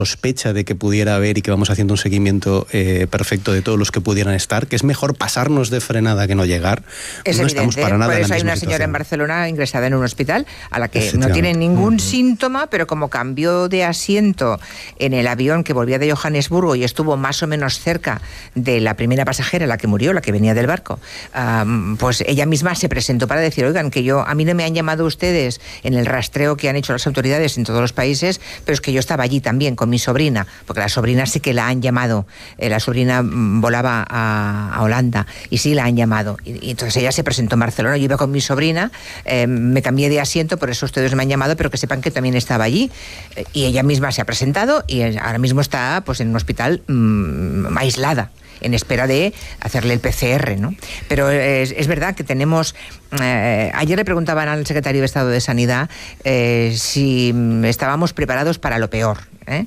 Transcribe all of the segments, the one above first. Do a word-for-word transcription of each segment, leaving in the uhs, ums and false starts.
sospecha de que pudiera haber y que vamos haciendo un seguimiento eh, perfecto de todos los que pudieran estar, que es mejor pasarnos de frenada que no llegar. Es no evidente, estamos para nada por en eso la hay misma una señora situación. en Barcelona ingresada en un hospital a la que no tiene ningún uh-huh. síntoma, pero como cambió de asiento en el avión que volvía de Johannesburgo y estuvo más o menos cerca de la primera pasajera, la que murió, la que venía del barco, um, pues ella misma se presentó para decir, oigan, que yo a mí no me han llamado ustedes en el rastreo que han hecho las autoridades en todos los países, pero es que yo estaba allí también con mi sobrina, porque la sobrina sí que la han llamado, eh, la sobrina volaba a, a Holanda y sí la han llamado, y, y entonces ella se presentó en Barcelona, yo iba con mi sobrina, eh, me cambié de asiento, por eso ustedes me han llamado, pero que sepan que también estaba allí, eh, y ella misma se ha presentado y ahora mismo está pues en un hospital mmm, aislada, en espera de hacerle el P C R, ¿no? Pero es, es verdad que tenemos... Eh, ayer le preguntaban al secretario de Estado de Sanidad eh, si estábamos preparados para lo peor, ¿eh?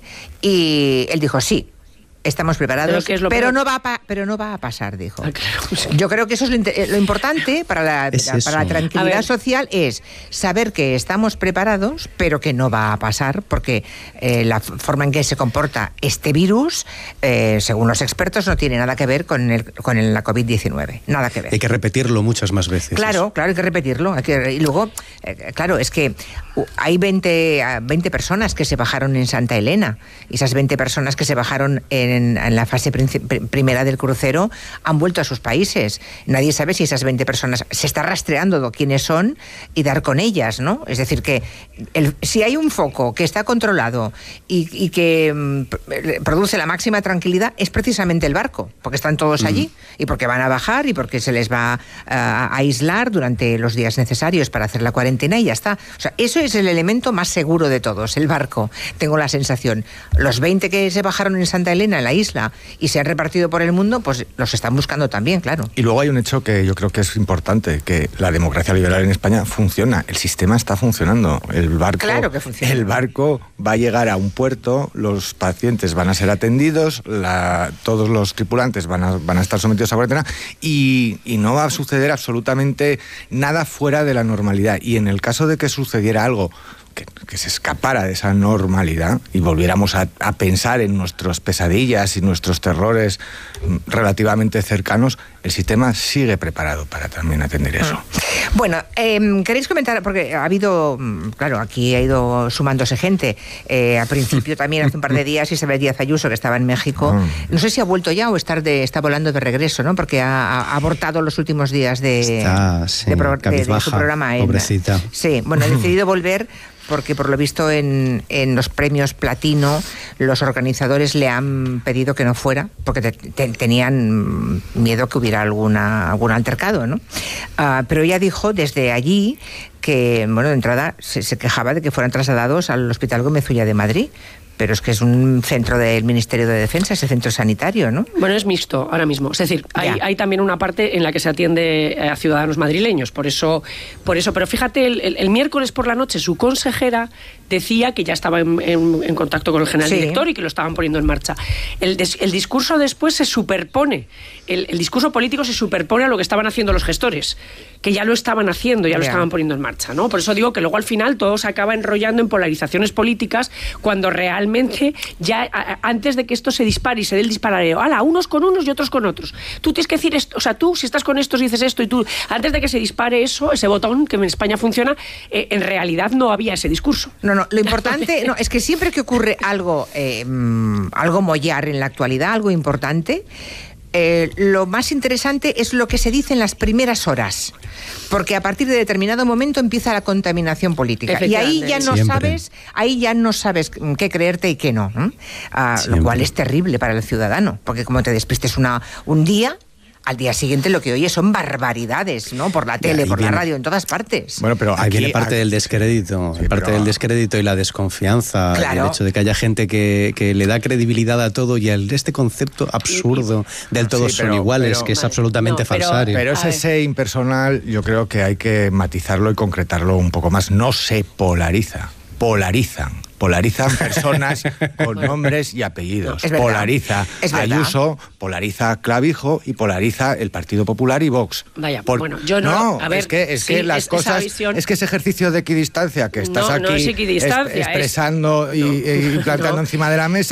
Y él dijo sí. Estamos preparados, pero, pero, no va a pa- pero no va a pasar, dijo. Ah, claro. Yo creo que eso es lo, inter- lo importante para la, la, para la tranquilidad social, es saber que estamos preparados, pero que no va a pasar, porque eh, la forma en que se comporta este virus, eh, según los expertos, no tiene nada que ver con, el, con el, la covid diecinueve. Nada que ver. Hay que repetirlo muchas más veces. Claro, eso. claro, hay que repetirlo. Hay que, y luego, eh, claro, es que hay veinte, veinte personas que se bajaron en Santa Elena, y esas veinte personas que se bajaron en En, en la fase prim- primera del crucero han vuelto a sus países. Nadie sabe si esas veinte personas, se está rastreando quiénes son y dar con ellas, ¿no? Es decir, que el, si hay un foco que está controlado y, y que mm, produce la máxima tranquilidad, es precisamente el barco, porque están todos mm. allí y porque van a bajar y porque se les va a, a aislar durante los días necesarios para hacer la cuarentena y ya está. O sea, eso es el elemento más seguro de todos, el barco, tengo la sensación. Los veinte que se bajaron en Santa Elena, en la isla, y se han repartido por el mundo, pues los están buscando también, claro. Y luego hay un hecho que yo creo que es importante, que la democracia liberal en España funciona, el sistema está funcionando, el barco, claro que funciona. El barco va a llegar a un puerto, los pacientes van a ser atendidos, la, todos los tripulantes van a, van a estar sometidos a cuarentena y, y no va a suceder absolutamente nada fuera de la normalidad. Y en el caso de que sucediera algo Que, que se escapara de esa normalidad y volviéramos a, a pensar en nuestras pesadillas y nuestros terrores relativamente cercanos, el sistema sigue preparado para también atender eso. Bueno, eh, ¿queréis comentar? Porque ha habido, claro, aquí ha ido sumándose gente. Eh, al principio también, hace un par de días, Isabel Díaz Ayuso, que estaba en México, no sé si ha vuelto ya o está, de, está volando de regreso, ¿no? Porque ha, ha abortado los últimos días de, está, sí, de, pro, de, de su programa. En, pobrecita. Sí, bueno, ha decidido volver porque por lo visto en, en los premios Platino los organizadores le han pedido que no fuera porque te, te, tenían miedo que hubiera alguna, algún altercado, ¿no? Uh, pero ella dijo desde allí que, bueno, de entrada se, se quejaba de que fueran trasladados al Hospital Gómez Ulla de Madrid, pero es que es un centro del Ministerio de Defensa, ese centro sanitario, ¿no? Bueno, es mixto ahora mismo. Es decir, hay, hay también una parte en la que se atiende a ciudadanos madrileños, por eso, por eso. Pero fíjate, el, el, el miércoles por la noche su consejera decía que ya estaba en, en, en contacto con el general sí. director y que lo estaban poniendo en marcha. El, des, el discurso después se superpone, el, el discurso político se superpone a lo que estaban haciendo los gestores, que ya lo estaban haciendo, ya yeah. lo estaban poniendo en marcha, ¿no? Por eso digo que luego al final todo se acaba enrollando en polarizaciones políticas cuando realmente Realmente, ya a, antes de que esto se dispare y se dé el disparareo, ala, unos con unos y otros con otros. Tú tienes que decir esto, o sea, tú si estás con estos dices esto y tú, antes de que se dispare eso, ese botón que en España funciona, eh, en realidad no había ese discurso. No, no, lo importante no, es que siempre que ocurre algo, eh, algo mollar en la actualidad, algo importante, Eh, lo más interesante es lo que se dice en las primeras horas, porque a partir de determinado momento empieza la contaminación política y ahí ya no Siempre. sabes, ahí ya no sabes qué creerte y qué no, ¿no? Ah, lo cual es terrible para el ciudadano, porque como te despistes una un día, al día siguiente lo que oyes son barbaridades, ¿no? Por la tele, por viene, la radio, en todas partes. Bueno, pero aquí viene parte aquí, del descrédito, sí, parte pero... del descrédito y la desconfianza, claro. el hecho de que haya gente que, que le da credibilidad a todo y el, este concepto absurdo del todos sí, pero, son iguales, pero, que es absolutamente no, pero, falsario. Pero ese sé impersonal yo creo que hay que matizarlo y concretarlo un poco más. No se polariza, polarizan. Polarizan personas con nombres y apellidos. Es polariza es Ayuso, polariza Clavijo y polariza el Partido Popular y Vox. Vaya, Por, bueno, yo no... No, a ver, es que, es sí, que las es, cosas... Visión... Es que ese ejercicio de equidistancia que estás no, aquí no es equidistancia, es, expresando es... y, y plantando no. encima de la mesa